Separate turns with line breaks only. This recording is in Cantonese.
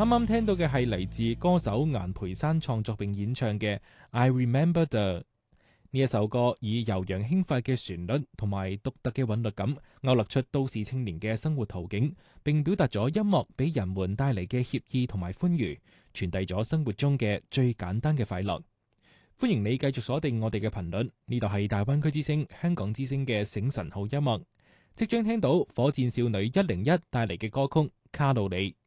啱啱聽到嘅係嚟自歌手顏培山創作並演唱嘅《I Remember the》。呢一首歌以悠揚輕快嘅旋律同埋獨特嘅韻律感，勾勒出都市青年嘅生活途景，並表達咗音樂俾人們帶嚟嘅愜意同埋歡愉，傳遞咗生活中嘅最簡單嘅快樂。歡迎你繼續鎖定我哋嘅頻率，呢度係大灣區之聲、香港之聲嘅醒神號音樂。即將聽到火箭少女101帶嚟嘅歌曲《卡路里》。